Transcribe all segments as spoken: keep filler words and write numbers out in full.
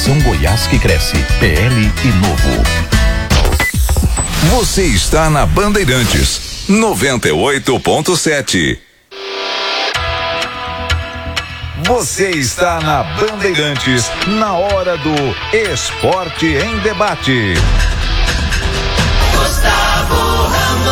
Associação Goiás que Cresce, P L e Novo. Você está na Bandeirantes, noventa e oito ponto sete. Você está na Bandeirantes, na hora do Esporte em Debate. Gustavo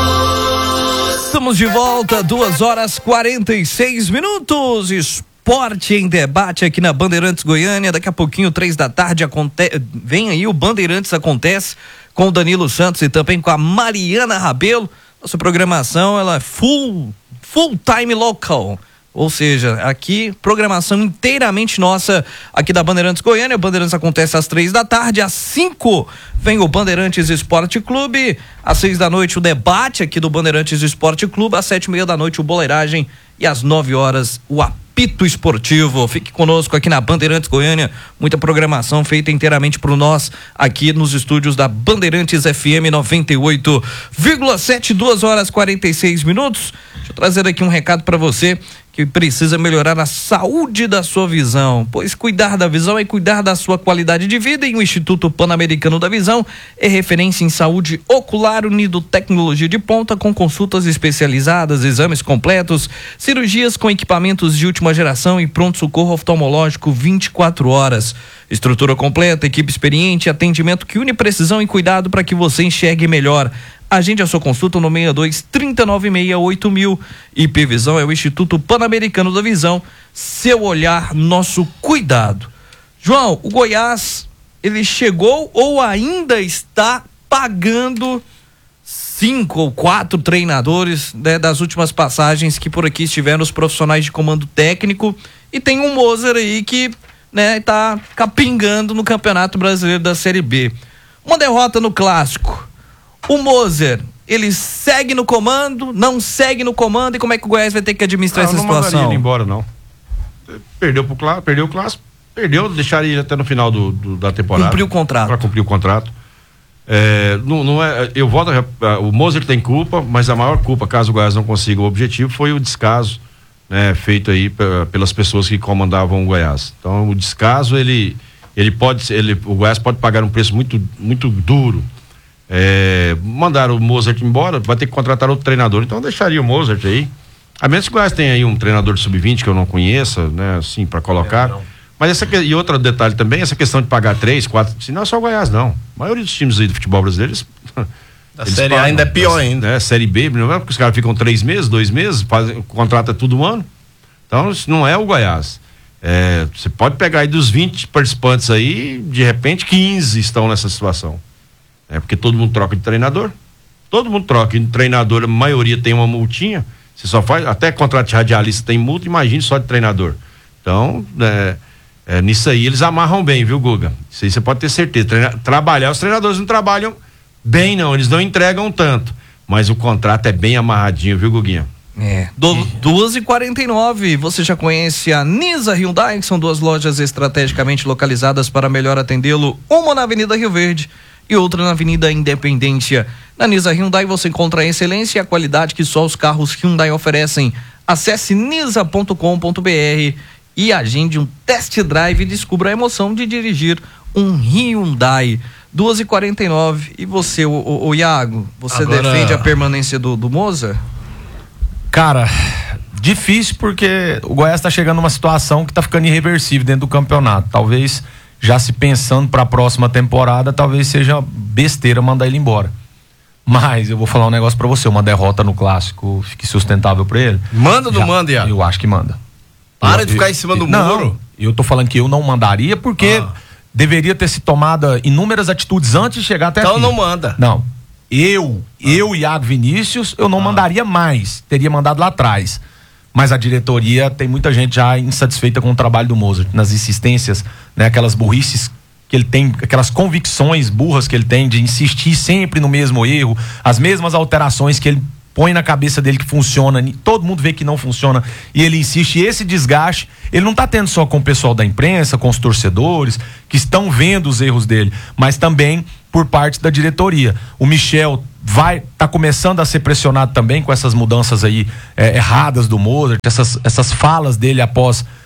Ramos. Estamos de volta, duas horas quarenta e seis minutos. Esporte em Debate aqui na Bandeirantes Goiânia. Daqui a pouquinho, três da tarde, aconte... vem aí o Bandeirantes Acontece com o Danilo Santos e também com a Mariana Rabelo. Nossa programação, ela é full, full time local. Ou seja, aqui, programação inteiramente nossa aqui da Bandeirantes Goiânia. O Bandeirantes Acontece às três da tarde, às cinco vem o Bandeirantes Esporte Clube, às seis da noite o debate aqui do Bandeirantes Esporte Clube, às sete e meia da noite o Boleiragem e às nove horas o apito esportivo. Fique conosco aqui na Bandeirantes Goiânia, muita programação feita inteiramente por nós aqui nos estúdios da Bandeirantes F M noventa e oito vírgula sete, duas horas quarenta e seis minutos. Deixa eu trazer aqui um recado para você que precisa melhorar a saúde da sua visão, pois cuidar da visão é cuidar da sua qualidade de vida, e o Instituto Pan-Americano da Visão é referência em saúde ocular, unido tecnologia de ponta com consultas especializadas, exames completos, cirurgias com equipamentos de última geração e pronto-socorro oftalmológico vinte e quatro horas. Estrutura completa, equipe experiente, atendimento que une precisão e cuidado para que você enxergue melhor. Agende a sua consulta no seis dois, três nove seis, oito mil. I P Visão é o Instituto Pan-Americano da Visão. Seu olhar, nosso cuidado. João, o Goiás, ele chegou ou ainda está pagando cinco ou quatro treinadores, né, das últimas passagens que por aqui estiveram os profissionais de comando técnico, e tem um Moser aí que, né, tá capingando no Campeonato Brasileiro da Série B. Uma derrota no Clássico. O Moser, ele segue no comando, não segue no comando, e como é que o Goiás vai ter que administrar não, essa não situação? Não mandaria ele embora, não. Perdeu, pro, perdeu o Clássico, perdeu, deixaria ele até no final do, do, da temporada. Cumpriu o contrato. Para cumprir o contrato. É, não, não é, eu volto, o Moser tem culpa, mas a maior culpa, caso o Goiás não consiga o objetivo, foi o descaso, né, feito aí p- pelas pessoas que comandavam o Goiás. Então, o descaso, ele, ele pode, ele, o Goiás pode pagar um preço muito, muito duro. É, mandaram o Mozart embora, vai ter que contratar outro treinador, então eu deixaria o Mozart aí, a menos que o Goiás tenha aí um treinador de sub vinte que eu não conheça, né, assim, para colocar. É, mas essa, e outro detalhe também, essa questão de pagar três, quatro, se não é só o Goiás, não, a maioria dos times aí do futebol brasileiro, eles, a eles série pagam, ainda é pior ainda, né, série B, não é porque os caras ficam três meses, dois meses, fazem, contrata tudo um ano, então isso não é o Goiás. É, você pode pegar aí dos vinte participantes aí, de repente quinze estão nessa situação. É porque todo mundo troca de treinador, todo mundo troca de treinador, a maioria tem uma multinha, você só faz, até contrato de radialista tem multa, imagine só de treinador. Então, é, é, nisso aí eles amarram bem, viu, Guga? Isso aí você pode ter certeza. Treina, trabalhar, os treinadores não trabalham bem, não, eles não entregam tanto, mas o contrato é bem amarradinho, viu, Guguinha? É, do, duas e quarenta e nove, você já conhece a Nisa Hyundai, que são duas lojas estrategicamente localizadas para melhor atendê-lo, uma na Avenida Rio Verde e outra na Avenida Independência. Na Nisa Hyundai você encontra a excelência e a qualidade que só os carros Hyundai oferecem. Acesse nisa ponto com ponto b r e agende um test drive e descubra a emoção de dirigir um Hyundai. duas e quarenta e nove. E você, o, o, o Iago, você Agora... defende a permanência do, do Moza? Cara, difícil, porque o Goiás tá chegando numa situação que tá ficando irreversível dentro do campeonato. Talvez, já se pensando para a próxima temporada, talvez seja besteira mandar ele embora. Mas eu vou falar um negócio para você, uma derrota no Clássico fique sustentável para ele? Manda ou não manda, Iago? Eu acho que manda. Para eu, de ficar eu, em cima do não, muro. Eu tô falando que eu não mandaria porque ah. deveria ter se tomado inúmeras atitudes antes de chegar até então aqui. Então não manda. Não. Eu, ah. eu, Iago Vinícius, eu não ah. mandaria mais. Teria mandado lá atrás. Mas a diretoria tem muita gente já insatisfeita com o trabalho do Mozart, nas insistências, né, aquelas burrices que ele tem, aquelas convicções burras que ele tem de insistir sempre no mesmo erro, as mesmas alterações que ele põe na cabeça dele que funciona, todo mundo vê que não funciona e ele insiste. E esse desgaste, ele não tá tendo só com o pessoal da imprensa, com os torcedores que estão vendo os erros dele, mas também por parte da diretoria. O Michel vai, tá começando a ser pressionado também com essas mudanças aí é, erradas do Mozart, essas, essas falas dele após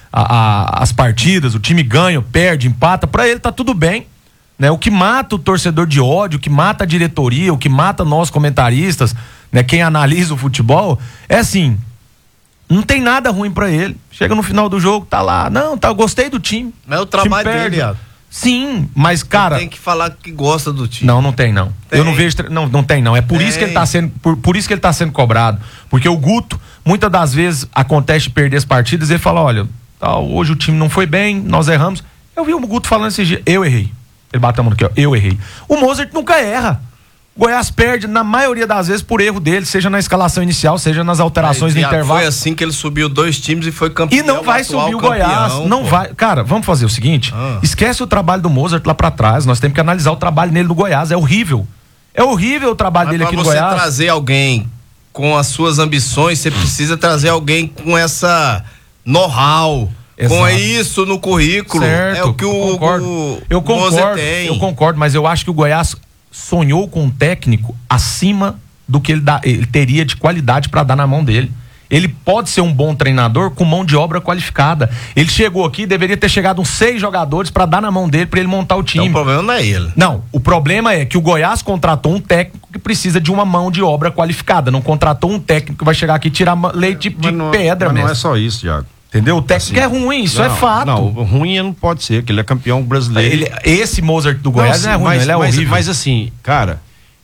a, a, as partidas, o time ganha, perde, empata, pra ele tá tudo bem. Né? O que mata o torcedor de ódio, o que mata a diretoria, o que mata nós comentaristas, né? Quem analisa o futebol, é assim, não tem nada ruim pra ele. Chega no final do jogo, tá lá, não, tá, eu gostei do time. Mas é o trabalho time dele, Iago. Sim, mas cara... Tem que falar que gosta do time. Não, não tem não. Tem. Eu não vejo... Não, não tem não. É por Tem. isso que ele tá sendo... Por, por isso que ele tá sendo cobrado. Porque o Guto, muitas das vezes, acontece de perder as partidas e ele fala, olha, tal, hoje o time não foi bem, nós erramos. Eu vi o Guto falando esses dias, eu errei. Ele bateu a mão aqui, ó, eu errei. O Mozart nunca erra. O Goiás perde, na maioria das vezes, por erro dele, seja na escalação inicial, seja nas alterações no intervalo. Foi assim que ele subiu dois times e foi campeão. E não vai subir o Goiás, não pô. vai. Cara, vamos fazer o seguinte, ah. esquece o trabalho do Mozart lá pra trás, nós temos que analisar o trabalho nele no Goiás, é horrível. É horrível o trabalho Mas dele aqui no você Goiás. Trazer alguém com as suas ambições, você precisa trazer alguém com essa know-how. Exato. Com isso no currículo. Certo, é o que o, eu concordo. o, eu concordo, Mozart tem. Eu concordo, mas eu acho que o Goiás sonhou com um técnico acima do que ele, dá, ele teria de qualidade para dar na mão dele. Ele pode ser um bom treinador com mão de obra qualificada. Ele chegou aqui, deveria ter chegado uns seis jogadores para dar na mão dele, para ele montar o time. Então o problema não é ele. Não, o problema é que o Goiás contratou um técnico que precisa de uma mão de obra qualificada. Não contratou um técnico que vai chegar aqui e tirar leite de não, pedra mas mesmo. Não é só isso, Thiago. Entendeu? O técnico assim, é ruim, isso não, é fato. Não, ruim não pode ser, que ele é campeão brasileiro. Ele, esse Mozart do Goiás não, assim, não é ruim, mas, ele é mas, horrível. Mas assim, cara,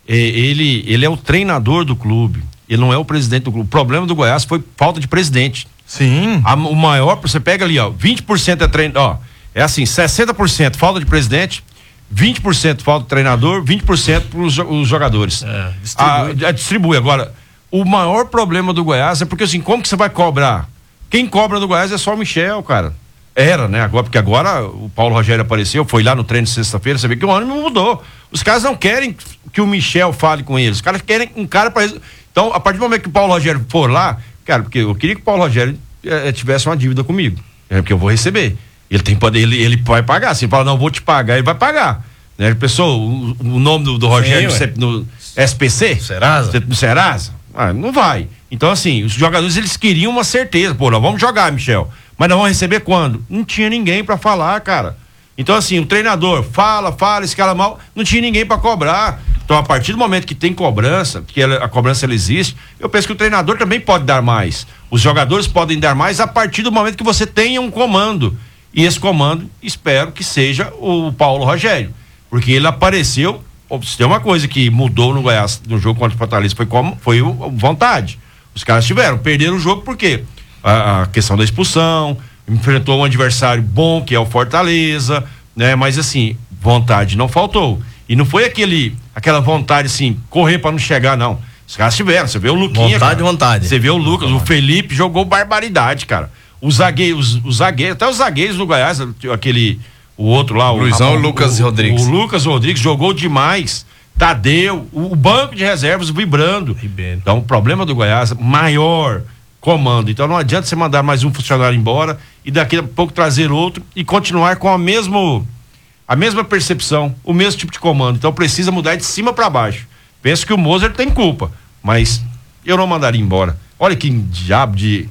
ele, ele é o treinador do clube, ele não é o presidente do clube. O problema do Goiás foi falta de presidente. Sim. A, o maior, você pega ali, ó, vinte por cento é treinador, ó, é assim, sessenta por cento falta de presidente, vinte por cento falta de treinador, vinte por cento para os jogadores. É, distribui. A, a, distribui. Agora, o maior problema do Goiás é porque assim, como que você vai cobrar? Quem cobra do Goiás é só o Michel, cara. Era, né? Agora, porque agora o Paulo Rogério apareceu, foi lá no treino de sexta-feira, você vê que o ânimo mudou. Os caras não querem que o Michel fale com eles. Os caras querem um cara para eles. Então, a partir do momento que o Paulo Rogério for lá, cara, porque eu queria que o Paulo Rogério eh, tivesse uma dívida comigo. É porque eu vou receber. Ele tem poder, ele, ele vai pagar. Se ele fala, não, vou te pagar, ele vai pagar. Né? Pessoal, o, o nome do, do Rogério Sim, no, no S P C? Serasa? No Serasa? Ah, não vai. Então, assim, os jogadores, eles queriam uma certeza. Pô, nós vamos jogar, Michel. Mas nós vamos receber quando? Não tinha ninguém pra falar, cara. Então, assim, o treinador fala, fala, escala mal, não tinha ninguém pra cobrar. Então, a partir do momento que tem cobrança, que ela, a cobrança ela existe, eu penso que o treinador também pode dar mais. Os jogadores podem dar mais a partir do momento que você tenha um comando. E esse comando, espero que seja o Paulo Rogério. Porque ele apareceu. Se tem uma coisa que mudou no Goiás, no jogo contra o Fortaleza, foi como? Foi o, o vontade. Os caras tiveram, perderam o jogo por quê? A, a questão da expulsão, enfrentou um adversário bom, que é o Fortaleza, né? Mas assim, vontade não faltou. E não foi aquele, aquela vontade assim, correr pra não chegar, não. Os caras tiveram, você vê o Luquinha. Vontade, cara, vontade. Você vê o Lucas, o Felipe jogou barbaridade, cara. Os zagueiros, os zagueiros, até os zagueiros do Goiás, aquele, o outro lá, o Luizão, o, Lucas o, Rodrigues. O Lucas Rodrigues jogou demais. Tadeu, o, o banco de reservas vibrando. Ribeiro. Então, o problema do Goiás, maior comando. Então, não adianta você mandar mais um funcionário embora e daqui a pouco trazer outro e continuar com a mesmo, a mesma percepção, o mesmo tipo de comando. Então, precisa mudar de cima para baixo. Penso que o Mozart tem culpa, mas eu não mandaria embora. Olha que diabo de...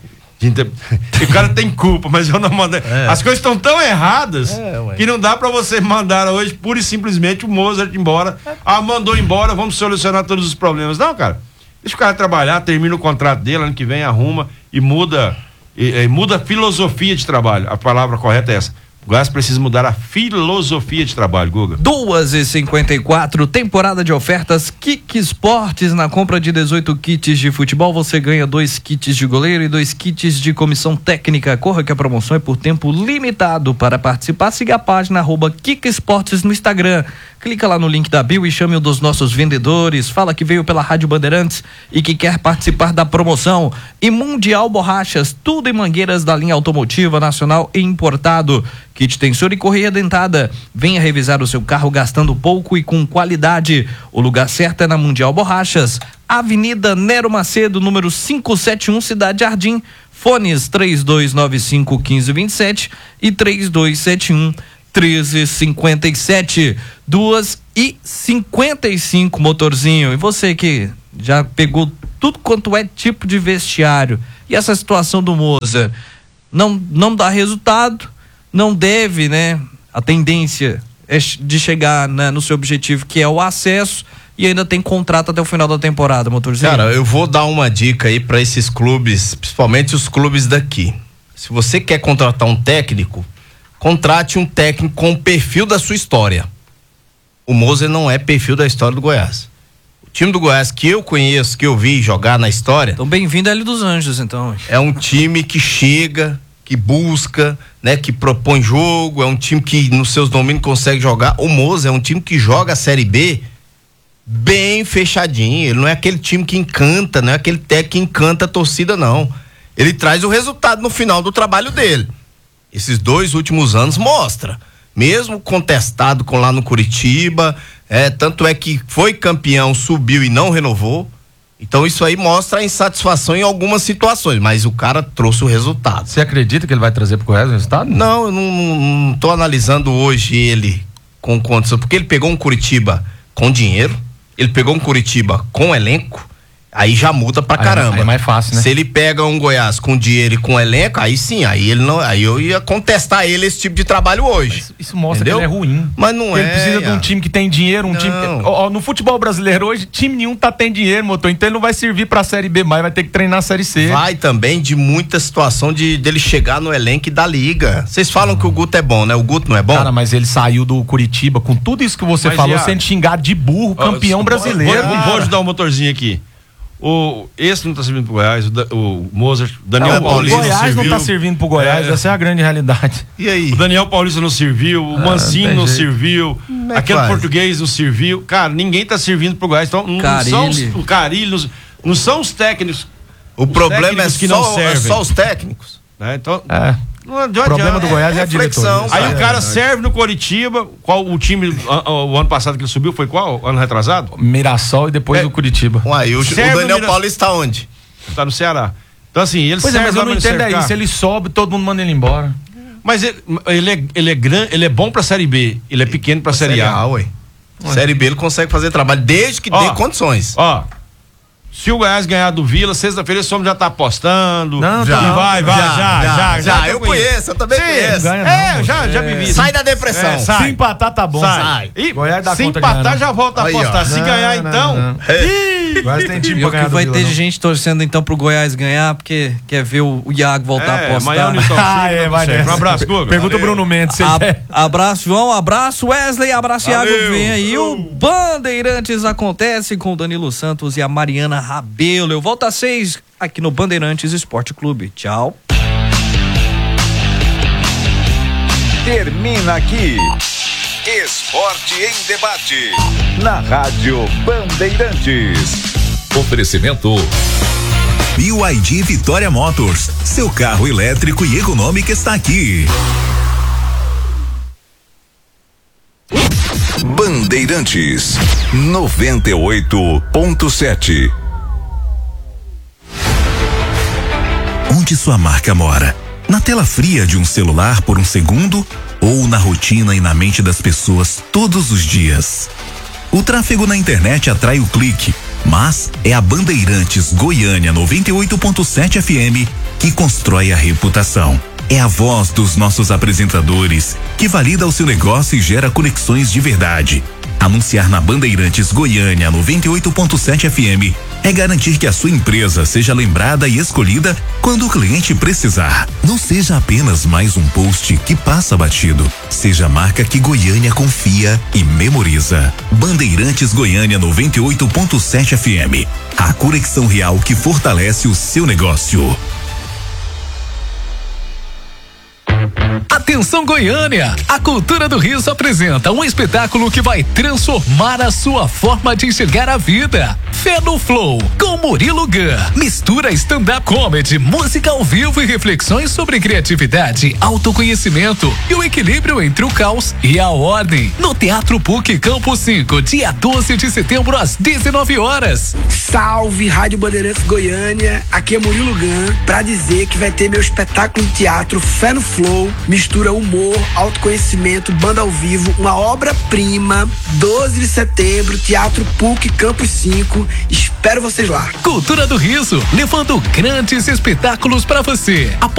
O cara tem culpa, mas eu não mandei. É. As coisas estão tão erradas é, que não dá pra você mandar hoje pura e simplesmente o Mozart embora. Ah, mandou embora, vamos solucionar todos os problemas. Não, cara. Deixa o cara trabalhar, termina o contrato dele, ano que vem arruma e muda, e, e muda a filosofia de trabalho. A palavra correta é essa. O Goiás precisa mudar a filosofia de trabalho, Guga. duas e cinquenta e quatro, temporada de ofertas Kik Esportes. Na compra de dezoito kits de futebol, você ganha dois kits de goleiro e dois kits de comissão técnica. Corra que a promoção é por tempo limitado. Para participar, siga a página arroba Kik Esportes no Instagram. Clica lá no link da bio e chame um dos nossos vendedores. Fala que veio pela Rádio Bandeirantes e que quer participar da promoção. E Mundial Borrachas, tudo em mangueiras da linha automotiva, nacional e importado. Kit tensor e correia dentada. Venha revisar o seu carro gastando pouco e com qualidade. O lugar certo é na Mundial Borrachas, Avenida Nero Macedo, número quinhentos e setenta e um, Cidade Jardim. Fones três dois nove cinco, um cinco dois sete e três dois sete um, treze cinquenta e sete. duas e cinquenta e cinco, motorzinho. E você que já pegou tudo quanto é tipo de vestiário e essa situação do Mozart, não, não dá resultado, não deve, né? A tendência é de chegar, né, no seu objetivo, que é o acesso, e ainda tem contrato até o final da temporada, Motorzinho. Cara, eu vou dar uma dica aí pra esses clubes, principalmente os clubes daqui. Se você quer contratar um técnico, contrate um técnico com o perfil da sua história. O Moser não é perfil da história do Goiás. O time do Goiás que eu conheço, que eu vi jogar na história... Então, bem-vindo a L dos Anjos, então. É um time que chega, que busca, né, que propõe jogo, é um time que nos seus domínios consegue jogar. O Moser é um time que joga a Série B bem fechadinho. Ele não é aquele time que encanta, não é aquele técnico que encanta a torcida, não. Ele traz o resultado no final do trabalho dele. Esses dois últimos anos mostra. Mesmo contestado com lá no Curitiba, é, tanto é que foi campeão, subiu e não renovou. Então isso aí mostra a insatisfação em algumas situações, mas o cara trouxe o resultado. Você acredita que ele vai trazer pro Goiás o resultado? Não, eu não, não, não tô analisando hoje ele com condição, porque ele pegou um Curitiba com dinheiro, ele pegou um Curitiba com elenco, aí já muda pra aí, caramba. Aí é mais fácil, né? Se ele pega um Goiás com dinheiro e com elenco, aí sim, aí ele não, aí eu ia contestar ele esse tipo de trabalho hoje. Isso, isso mostra entendeu? que ele é ruim. Mas não ele é. Ele precisa de um é. time que tem dinheiro, um não. time que, ó, no futebol brasileiro hoje, time nenhum tá tendo dinheiro, motor, então ele não vai servir pra Série B mais, vai ter que treinar a Série C. Vai também de muita situação de dele chegar no elenco e da liga. Vocês falam que o Guto é bom, né? O Guto não é bom? Cara, mas ele saiu do Curitiba com tudo isso que você Mas falou, a... sendo xingado de burro, campeão Ó, brasileiro. Vou, vou ajudar o motorzinho aqui. O, esse não tá servindo pro Goiás, o, da, o Mozart, o Daniel É, Paulista o Goiás não, não tá servindo pro Goiás, é, essa é a grande realidade. E aí? O Daniel Paulista não serviu, o Ah, Mancini não não jeito. serviu, é aquele faz? português não serviu. Cara, ninguém tá servindo pro Goiás. Então, não Carilli. são os, o Carilli, não, não são os técnicos. O os problema é técnicos que não só, é servem. só os técnicos. Né? Então, É. não adianta. O problema do Goiás é a reflexão, diretoria. Aí É, o cara é serve no Coritiba. Qual o time a, a, o ano passado que ele subiu foi qual? Ano retrasado? Mirassol e depois É. o Curitiba. Uai, o, o Serve Daniel no Miras- Paulista tá onde? Tá no Ceará. Então assim, ele Pois é, serve mas eu lá não pra entendo é cercar. isso. Ele sobe, todo mundo manda ele embora. Mas ele, ele é, ele é grande, ele é bom pra Série B, ele é pequeno pra Série A. ué. Série B ele consegue fazer trabalho desde que Ó, dê condições. Ó, se o Goiás ganhar do Vila, sexta-feira esse homem já tá apostando. Não, já. tá E não. vai, vai, já, já. Já, já, eu conheço, eu também Sim, conheço. ganha É, não, já, já vivi isso. Sai da depressão. É, sai. Se empatar, tá bom. Sai. E Goiás dá se conta de empatar, ganhar, já volta a Aí, ó. apostar. Se Não, ganhar, não, então. não. Ih, Goiás tem time E o pra que ganhar do vai Vila, ter não. de gente torcendo então pro Goiás ganhar, porque quer ver o, o Iago voltar É, a apostar. amanhã o Newton Ah, Silva, é, não vai serve. nessa. Um abraço, Guga. Pergunta o Valeu. Bruno Mendes. se ele A- quer. abraço, João, abraço, Wesley, abraço, Iago. Valeu. Vem aí o Bandeirantes acontece com o Danilo Santos e a Mariana Rabelo. Eu volto às seis aqui no Bandeirantes Esporte Clube. Tchau. Termina aqui. Esporte em debate. Na Rádio Bandeirantes. Oferecimento B Y D Vitória Motors. Seu carro elétrico e econômico está aqui. Bandeirantes noventa e oito ponto sete. Onde sua marca mora? Na tela fria de um celular por um segundo ou na rotina e na mente das pessoas todos os dias? O tráfego na internet atrai o clique, mas é a Bandeirantes Goiânia noventa e oito ponto sete F M que constrói a reputação. É a voz dos nossos apresentadores que valida o seu negócio e gera conexões de verdade. Anunciar na Bandeirantes Goiânia noventa e oito ponto sete F M é garantir que a sua empresa seja lembrada e escolhida quando o cliente precisar. Não seja apenas mais um post que passa batido. Seja a marca que Goiânia confia e memoriza. Bandeirantes Goiânia noventa e oito ponto sete F M. A conexão real que fortalece o seu negócio. Atenção Goiânia! A Cultura do Riso apresenta um espetáculo que vai transformar a sua forma de enxergar a vida. Fé no Flow, com Murilo Gun. Mistura stand-up comedy, música ao vivo e reflexões sobre criatividade, autoconhecimento e o equilíbrio entre o caos e a ordem. No Teatro P U C Campo cinco, dia doze de setembro, às dezenove horas. Salve, Rádio Bandeirantes Goiânia, aqui é Murilo Gun, pra dizer que vai ter meu espetáculo de teatro Fé no Flow, mistura humor, autoconhecimento, banda ao vivo, uma obra-prima, doze de setembro, Teatro P U C Campus cinco, espero vocês lá. Cultura do Riso, levando grandes espetáculos pra você.